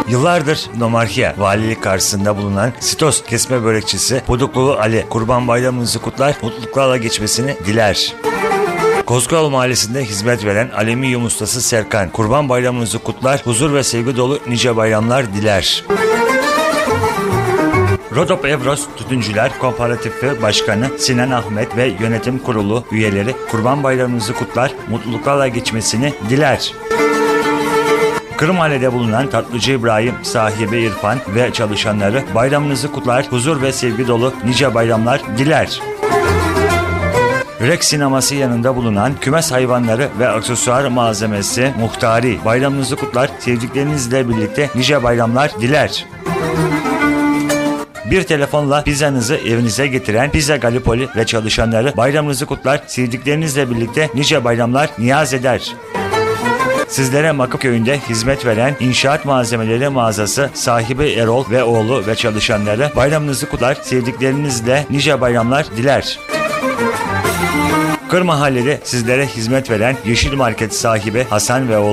Yıllardır Nomarhiye valilik karşısında bulunan Sitos kesme börekçisi Puduklulu Ali, Kurban Bayramınızı kutlar, mutluluklarla geçmesini diler. Kozkal Mahallesi'nde hizmet veren alüminyum ustası Serkan, Kurban Bayramınızı kutlar, huzur ve sevgi dolu nice bayramlar diler. Rodop Evros Tütüncüler Kooperatifi Başkanı Sinan Ahmet ve Yönetim Kurulu üyeleri Kurban Bayramınızı kutlar, mutluluklarla geçmesini diler. Kırıkhale'de bulunan Tatlıcı İbrahim sahibi İrfan ve çalışanları bayramınızı kutlar, huzur ve sevgi dolu nice bayramlar diler. Rex sineması yanında bulunan kümes hayvanları ve aksesuar malzemesi Muhtari bayramınızı kutlar, sevdiklerinizle birlikte nice bayramlar diler. Bir telefonla pizzanızı evinize getiren Pizza Gallipoli ve çalışanları bayramınızı kutlar, sevdiklerinizle birlikte nice bayramlar niyaz eder. Sizlere Makıköy'ünde hizmet veren İnşaat Malzemeleri Mağazası sahibi Erol ve oğlu ve çalışanları bayramınızı kutlar, sevdiklerinizle nice bayramlar diler. Kırmahallede sizlere hizmet veren Yeşil Market sahibi Hasan ve oğlu